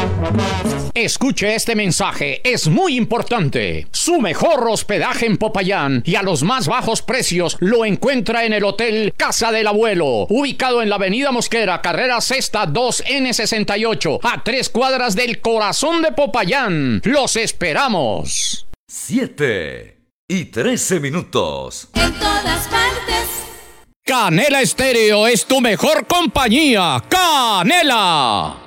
Escuche este mensaje, es muy importante. Su mejor hospedaje en Popayán y a los más bajos precios lo encuentra en el Hotel Casa del Abuelo, ubicado en la Avenida Mosquera, carrera sexta 2N68, a 3 cuadras del corazón de Popayán. ¡Los esperamos! 7:13. En todas partes. Canela Estéreo es tu mejor compañía. ¡Canela!